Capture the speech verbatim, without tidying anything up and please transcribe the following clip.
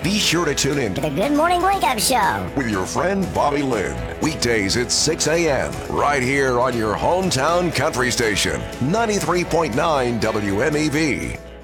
Be sure to tune in to the Good Morning Wake Up Show with your friend Bobby Lynn. Weekdays at six a.m. right here on your hometown country station, ninety-three point nine W M E V.